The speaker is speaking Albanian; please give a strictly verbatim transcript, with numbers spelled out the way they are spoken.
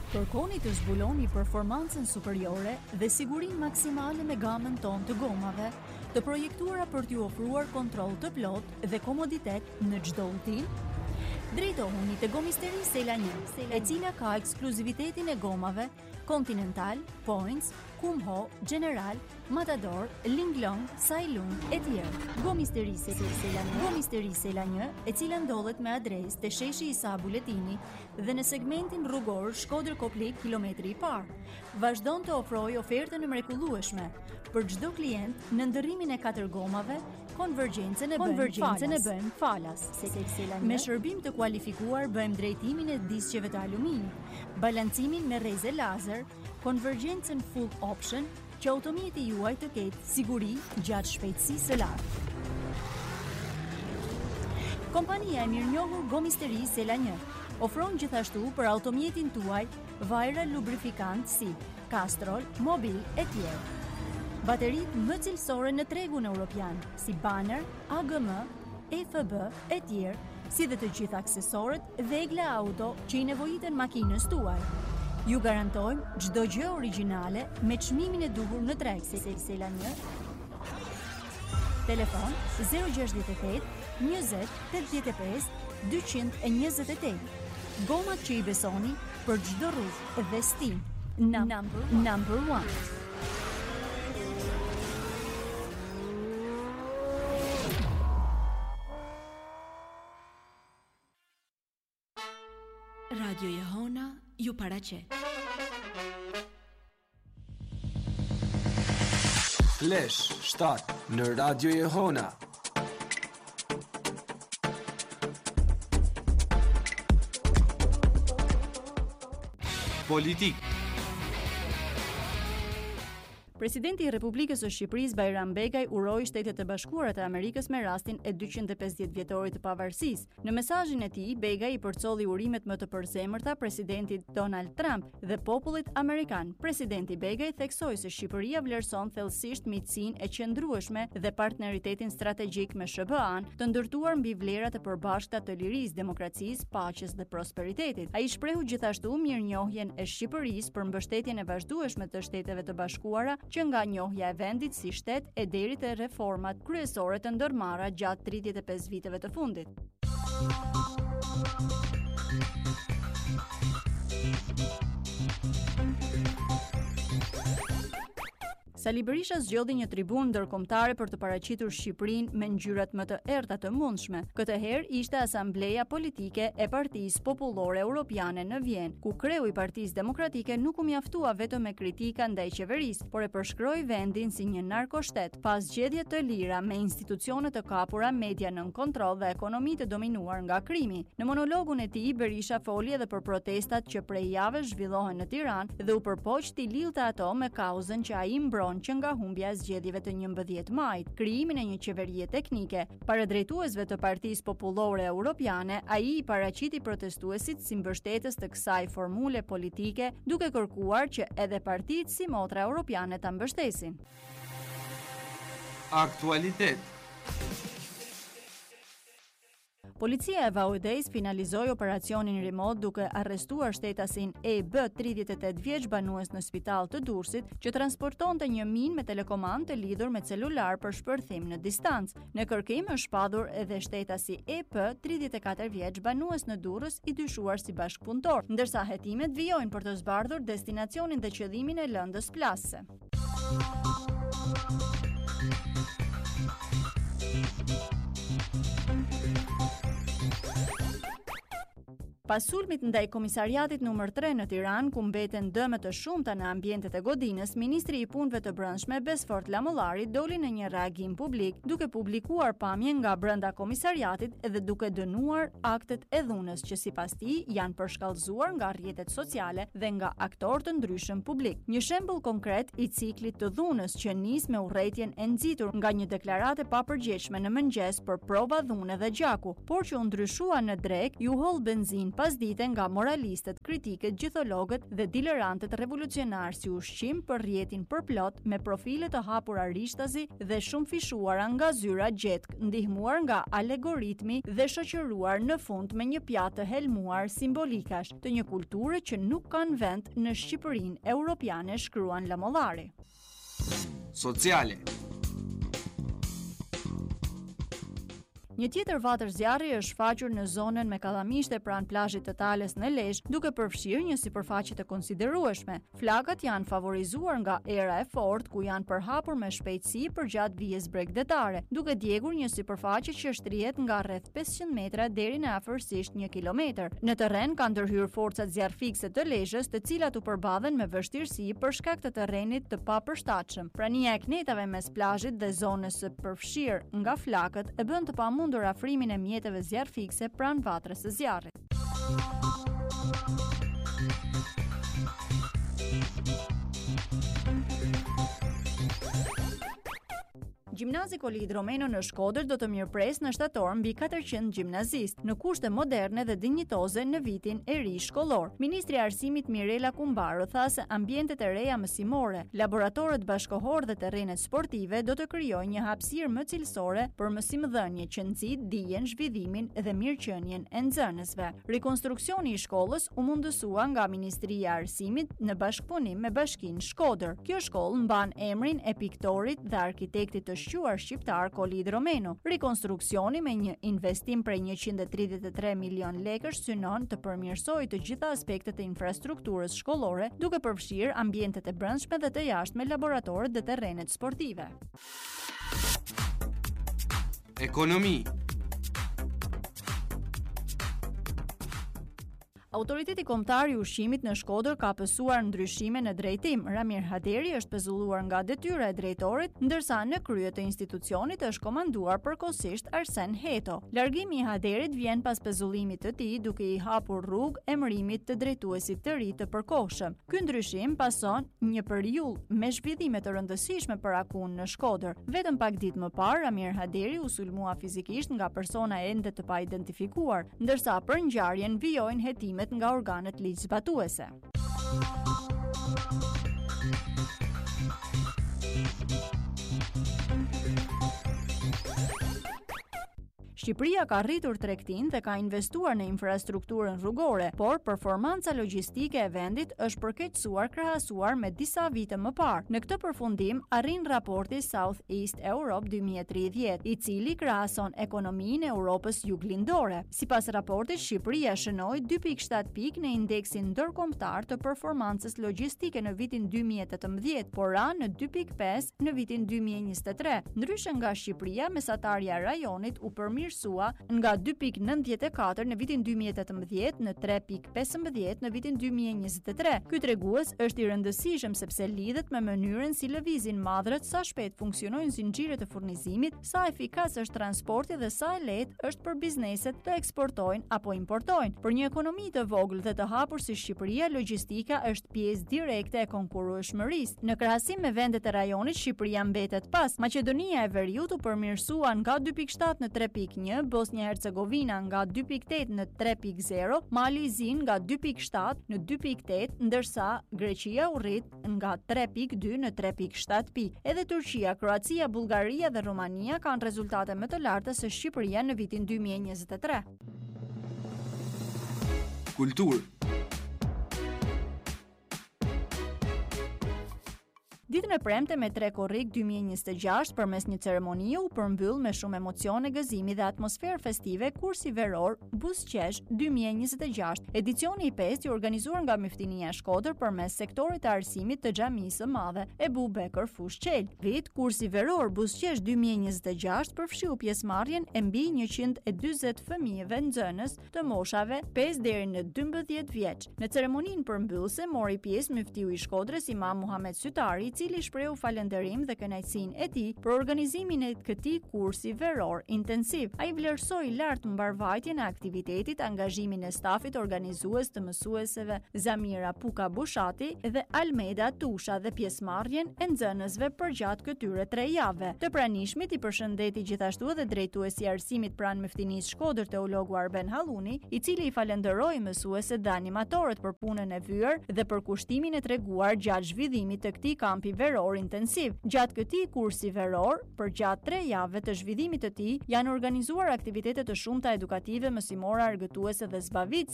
Kërkoni të zbuloni performancën superiore dhe sigurinë maksimale me gamën tonë të gomave, të projektuara për t'ju ofruar kontroll të plotë dhe komoditet në çdo udhtim. Drejtohuni te Gomisteri Sela një, e cila ka ekskluzivitetin e gomave Continental, Points, Kumho, General, Matador, Linglong, Sailung e tjerë. Gomisteri Sela një, Gomisteri Sela një, e cila ndodhet me adresë te sheshi Isa Buletini dhe në segmentin rrugor Shkodër Koplik kilometri i parë. Vazhdon të ofrojë ofertën e mrekullueshme për çdo klient në ndërrimin e katër gomave. Konvergjencën e bëjmë falas. Me shërbim të kualifikuar bëjmë drejtimin e disqeve të aluminit, balancimin me rreze lazer, konvergjencën full option, që automjeti juaj të ketë siguri gjatë shpejtësisë së lartë. Kompania e mirënjohur Gomisteri Sela një ofron gjithashtu për automjetin tuaj vajra lubrifikant si Castrol, Mobil e tjerë. Baterit më cilësore në tregun europian, si Banner, A G M, E F B e tjerë, si dhe të gjithë aksesorët dhe egla auto që i nevojiten makinës tuaj. Ju garantojmë çdo gjë origjinale me çmimin e duhur në treg. Sela një. Telefon zero gjasht e tetë, njëzet, tetëdhjetë e pesë, dyqind e njëzet e tetë. Gomat që i besoni për çdo rrugë dhe stil. Number, number one. Radio Jehona ju paraqet. Flash shtat në Radio Jehona. Politik. Presidenti i Republikës së Shqipërisë Bajram Begaj uroi Shtetet e Bashkuara të Amerikës me rastin e dyqind e pesëdhjetë vjetorit të pavarësisë. Në mesazhin e tij, Begaj i përcolli urimet më të përzemërta presidentit Donald Trump dhe popullit amerikan. Presidenti Begaj theksoi se Shqipëria vlerëson thellësisht miqësinë e qëndrueshme dhe partneritetin strategjik me S B A-n, të ndërtuar mbi vlerat e përbashkëta të lirisë, demokracisë, paqes dhe prosperitetit. Ai shprehu gjithashtu mirënjohjen e Shqipërisë për mbështetjen e vazhdueshme të Shteteve të Bashkuara, që nga njohja e vendit si shtet e deri te reformat kryesore të ndërmarra gjatë tridhjetë e pesë viteve të fundit. Sali Berisha zgjodhi një tribunë ndërkombëtare për të paraqitur Shqipërinë me ngjyrat më të errta të mundshme. Këtë herë ishte Asambleja Politike e Partisë Popullore Europiane në Vjenë, ku kreu i Partisë Demokratike nuk u mjaftua vetëm me kritika ndaj qeverisë, por e përshkroi vendin si një narkoshtet, pas zgjedhje të lira me institucione të kapura, media nën kontroll dhe ekonomi të dominuar nga krimi. Në monologun e tij, Berisha foli edhe për protestat që prej javësh zhvillohen në Tiranë dhe u përpoq t'i lillte ato me kauzën që ai mbron që nga humbja e zgjedhjeve të njëmbëdhjetë majit, krijimin e një qeverie teknike. Para drejtuesve të Partisë Popullore Europiane, ai i paraqiti protestuesit si mbështetës të kësaj formule politike, duke kërkuar që edhe partitë si motra europiane ta mbështesin. Aktualitet. Policia e Vaudejs finalizoi operacionin remote duke arrestuar shtetasin E B, tridhjetë e tetë vjeç, banues në spital të Durrësit, që transportonte një minë me telekomand të lidhur me celular për shpërthim në distancë. Në kërkim është shpadur edhe shtetasi E P, tridhjetë e katër vjeç, banues në Durrës, i dyshuar si bashkëpunëtor, ndërsa hetimet vijojnë për të zbardhur destinacionin dhe qëllimin e lëndës plasëse. Pas sulmit ndaj komisariatit numër tre në Tiranë, ku mbeten dëme të shumta në ambientet e godinës, ministri i punëve të brendshme Besfort Lamollari doli në një reagim publik, duke publikuar pamje nga brenda komisariatit dhe duke dënuar aktet e dhunës që sipas tij janë përshkallëzuar nga rrjetet sociale dhe nga aktorë të ndryshëm publik. Një shembull konkret i ciklit të dhunës që nis me urrëtitjen e nxitur nga një deklaratë pa përgjegjshme në mëngjes për prova dhune dhe gjaku, por që u ndryshua në drek, ju holl benzin pasdite nga moralistët, kritikët, gjithologët dhe dilerantët revolucionarë si ushqim për rrjetin përplot me profile të hapura rishtazi dhe shumë fishuara nga zyra gjetk, ndihmuar nga algoritmi dhe shoqëruar në fund me një pjatë të helmuar simbolikash të një kulture që nuk kanë vend në Shqipërinë europiane, shkruan Lamollari. Sociale. Një tjetër vatër zjarri është shfaqur në zonën me kallamishte pranë plazhit të Tales në Lezhë, duke përfshirë një sipërfaqe të konsiderueshme. Flakat janë favorizuar nga era e fortë, ku janë përhapur me shpejtësi përgjatë vijës bregdetare, duke djegur një sipërfaqe që shtrihet nga rreth pesëqind metra deri në afërsisht një kilometër. Në terren kanë ndërhyrë forcat zjarrfikse të Lezhës, të cilat u përbadhen me vështirësi për shkak të terrenit të papërshtatshëm. Prania e knetave mes plazhit dhe zonës së përfshirë nga flakët e bën të pamundur afrimin e mjeteve zjarrfikse pranë vatrës së zjarrit. Gjimnazi Koli Hidromeno në Shkodër do të mirëpres në shtator mbi katërqind gjimnazistë në kushte moderne dhe dinjitoze në vitin e ri shkollor. Ministri i Arsimit Mirela Kumbaro tha se ambientet e reja mësimore, laboratorët bashkohor dhe terrenet sportive do të krijojnë një hapësirë më cilësore për mësimdhënie që nxit dijen, zhvillimin dhe mirëqenien e nxënësve. Rikonstruksioni i shkollës u mundësua nga Ministria e Arsimit në bashkëpunim me Bashkinë Shkodër. Kjo shkollë mban emrin e piktorit dhe arkitektit të shquar shqiptar Koli Hidromeno. Rikonstruksioni me një investim prej njëqind e tridhjetë e tre milion lekësh synon të përmirësojë të gjitha aspektet e infrastrukturës shkollore, duke përfshirë ambientet e brendshme dhe të jashtme, laboratorët dhe terrenet sportive. Ekonomi. Autoriteti Kombëtar i Ushqimit në Shkodër ka pësuar ndryshime në drejtim. Ramir Haderi është pezulluar nga detyra e drejtorit, ndërsa në krye të institucionit është komanduar përkohësisht Arsen Heto. Largimi i Haderit vjen pas pezullimit të tij, duke i hapur rrugë emërimit të drejtuesit të ri të përkohshëm. Ky ndryshim pason një periudhë me zhvillime të rëndësishme për akun në Shkodër. Vetëm pak ditë më parë, Ramir Haderi u sulmua fizikisht nga persona ende të paidentifikuar, ndërsa për ngjarjen vijojnë hetime nga organet ligjzbatuese. Shqipëria ka rritur tregtinë dhe ka investuar në infrastrukturën rrugore, por performanca logjistike e vendit është përkeqësuar krahasuar me disa vite më parë. Në këtë përfundim arrin raporti South East Europe dy mijë e tridhjetë, i cili krahason ekonominë e Europës juglindore. Sipas raportit, Shqipëria shënoi dy pikë shtatë pikë në indeksin ndërkombëtar të performancës logjistike në vitin dy mijë e tetëmbëdhjetë, por ra në dy pikë pesë në vitin dy mijë e njëzet e tre. Ndryshe nga Shqipëria, mesatarja e rajonit u përmirësua nga dy pikë nëntëdhjetë e katër në vitin dy mijë e tetëmbëdhjetë në tre pikë pesëmbëdhjetë në vitin dy mijë e njëzet e tre. Ky tregues është i rëndësishëm sepse lidhet me mënyrën si lëvizin madhret, sa shpejt funksionojnë zinxhiret e furnizimit, sa efikas është transporti dhe sa e lehtë është për bizneset të eksportojnë apo importojnë. Për një ekonomi të vogël dhe të hapur si Shqipëria, logjistika është pjesë direkte e konkurrueshmërisë. Në krahasim me vendet e rajonit, Shqipëria mbetet pas. Maqedonia e Veriut u përmirësua nga dy pikë shtatë në tre pikë një, Bosnia Hercegovina nga dy pikë tetë në tre pikë zero, Mali i Zi nga dy pikë shtatë në dy pikë tetë, ndërsa Greqia u rrit nga tre pikë dy në tre pikë shtatë pikë. Edhe Turqia, Kroacia, Bullgaria dhe Rumania kanë rezultate më të larta se Shqipëria në vitin dy mijë e njëzet e tre. Kulturë. Ditën e premte me tre korrik dy mijë e njëzet e gjashtë përmes një ceremonie u përmbyll me shumë emocione, gëzimi dhe atmosferë festive kursi veror Buzqesh dy mijë e njëzet e gjashtë. Edicioni i pestë i organizuar nga Myftinia e Shkodër përmes sektorit të arsimit të xhamisë së madhe Ebu Bekër Fushçel. Vit kursi veror Buzqesh dy mijë e njëzet e gjashtë përfshiu pjesëmarrjen e mbi njëqind e dyzet fëmijëve nxënës të moshave pesë deri në dymbëdhjetë vjeç. Në ceremoninë përmbyllëse mori pjesë Myftiu i Shkodrës Imam Muhamet Sytari, cili shprehu falënderim dhe kënaqësinë e tij për organizimin e këtij kursi veror intensiv. Ai vlerësoi lart mbarvajtjen e aktivitetit, angazhimin e stafit organizues të mësueseve Zamira Puka Bushati dhe Almeda Tusha dhe pjesëmarrjen e nxënësve përgjatë këtyre tre javëve. Të pranishmit i përshëndeti gjithashtu edhe drejtuesi i arsimit pranë Meftinisë Shkodër teologu Arben Halluni, i cili i falenderoi mësueset dhe animatorët për punën e vyer dhe për kushtimin e treguar gjatë zhvillimit të këtij kampi veror intensiv. Gjatë këtij kursi veror, për gjatë tre javëve të zhvillimit të tij, janë organizuar aktivitete të shumta edukative, mësimore, argëtuese dhe zbavitëse